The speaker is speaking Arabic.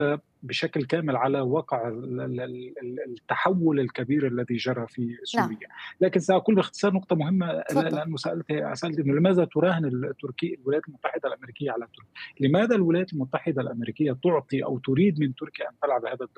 بشكل كامل على واقع التحول الكبير الذي جرى في نعم، سوريا. لكن سأقول باختصار نقطة مهمة، تفضل. لأنه سألت إنه لماذا تراهن الولايات المتحدة الأمريكية على تركيا؟ لماذا الولايات المتحدة الأمريكية تعطي أو تريد من تركيا أن تلعب هذا الدور؟